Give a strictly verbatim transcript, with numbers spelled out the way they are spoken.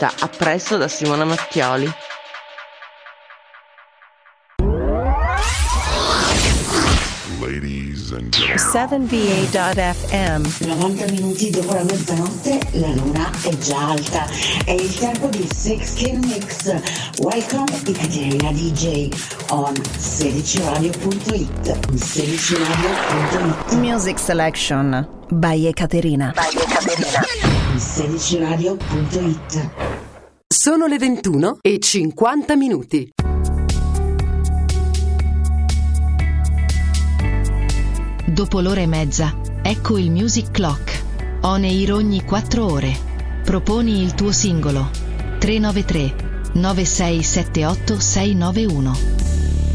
diretta. A presto da Simona Mattioli. Ladies and gentlemen. seven V A dot F M. novanta minuti dopo la mezzanotte, la luna è già alta. È il tempo di sixteen Mix. Welcome Ekaterina D J on sedici radio punto it. sedici radio punto it. Music Selection by Ekaterina. By Ekaterina. sedici radio punto it. Sono le ventuno e cinquanta minuti. Dopo l'ora e mezza, ecco il Music Clock. On air ogni quattro ore. Proponi il tuo singolo. tre nove tre nove sei sette otto sei nove uno.